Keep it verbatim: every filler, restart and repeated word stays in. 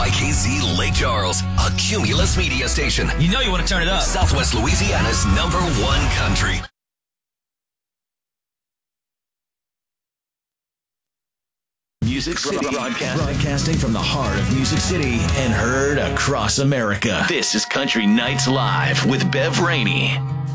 Y K Z Lake Charles, a Cumulus media station. You know you want to turn it up. Southwest Louisiana's number one country. Music City, broadcasting. broadcasting from the heart of Music City and heard across America. This is Country Nights Live with Bev Rainey.